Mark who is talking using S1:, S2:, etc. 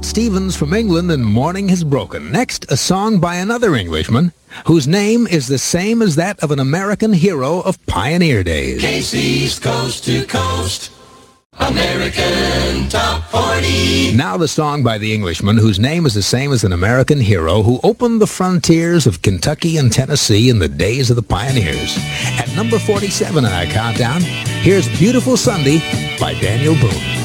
S1: Cat Stevens from England and Morning Has Broken. Next, a song by another Englishman whose name is the same as that of an American hero of pioneer days.
S2: Casey's Coast to Coast, American Top 40.
S1: Now the song by the Englishman whose name is the same as an American hero who opened the frontiers of Kentucky and Tennessee in the days of the pioneers. At number 47 in our countdown, here's Beautiful Sunday by Daniel Boone.